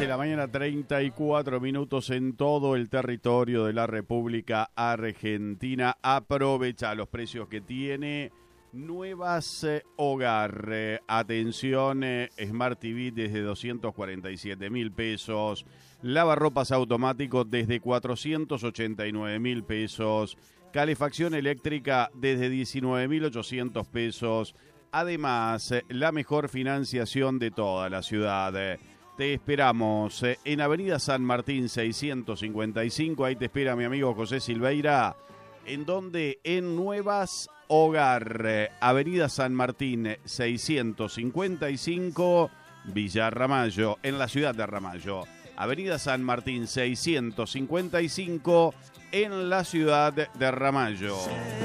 de la mañana, 34 minutos en todo el territorio de la República Argentina. Aprovecha los precios que tiene Nuevas Hogar. Atención, Smart TV desde 247.000 pesos. Lavarropas automático desde 489.000 pesos. Calefacción eléctrica desde 19.800 pesos. Además, la mejor financiación de toda la ciudad. Te esperamos en Avenida San Martín 655. Ahí te espera mi amigo José Silveira. ¿En dónde? En Nuevas Hogar. Avenida San Martín 655, Villa Ramallo, en la ciudad de Ramallo. Avenida San Martín 655, en la ciudad de Ramallo.